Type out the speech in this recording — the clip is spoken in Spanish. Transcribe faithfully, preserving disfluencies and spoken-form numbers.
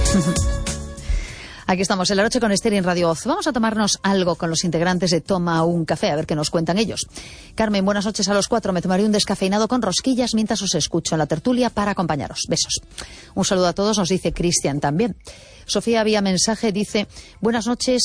Aquí estamos en La Noche con Esther en Radio Oz. Vamos a tomarnos algo con los integrantes de Toma un Café, a ver qué nos cuentan ellos. Carmen, buenas noches a los cuatro. Me tomaré un descafeinado con rosquillas mientras os escucho en la tertulia para acompañaros. Besos. Un saludo a todos, nos dice Cristian también. Sofía vía mensaje dice, buenas noches,